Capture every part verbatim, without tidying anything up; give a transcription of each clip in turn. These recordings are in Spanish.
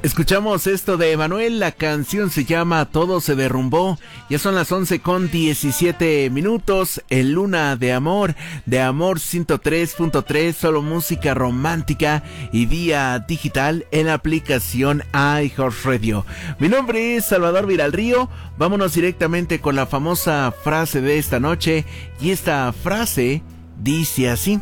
Escuchamos esto de Emanuel, la canción se llama Todo se derrumbó. Ya son las once con diecisiete minutos, en Luna de Amor, de Amor ciento tres punto tres, solo música romántica y vía digital en la aplicación iHeartRadio. Mi nombre es Salvador Viralrío, vámonos directamente con la famosa frase de esta noche, y esta frase dice así: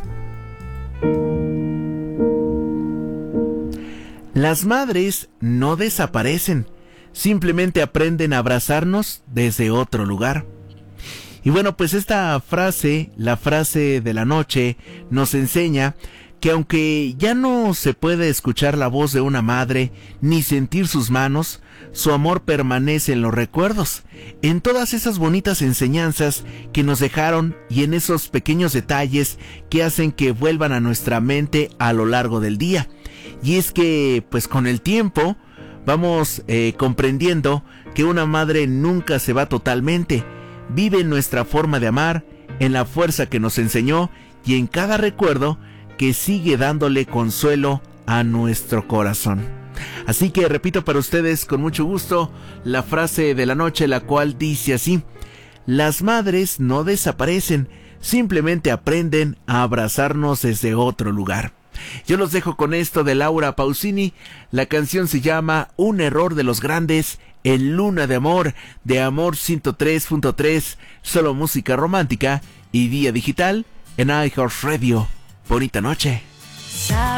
las madres no desaparecen, simplemente aprenden a abrazarnos desde otro lugar. Y bueno, pues esta frase, la frase de la noche, nos enseña que aunque ya no se puede escuchar la voz de una madre, ni sentir sus manos, su amor permanece en los recuerdos, en todas esas bonitas enseñanzas que nos dejaron y en esos pequeños detalles que hacen que vuelvan a nuestra mente a lo largo del día. Y es que, pues con el tiempo, vamos eh, comprendiendo que una madre nunca se va totalmente. Vive en nuestra forma de amar, en la fuerza que nos enseñó y en cada recuerdo que sigue dándole consuelo a nuestro corazón. Así que repito para ustedes con mucho gusto la frase de la noche, la cual dice así: las madres no desaparecen, simplemente aprenden a abrazarnos desde otro lugar. Yo los dejo con esto de Laura Pausini. La canción se llama Un error de los grandes, en Luna de Amor, de Amor ciento tres punto tres, solo música romántica y vía digital en iHeartRadio. Bonita noche.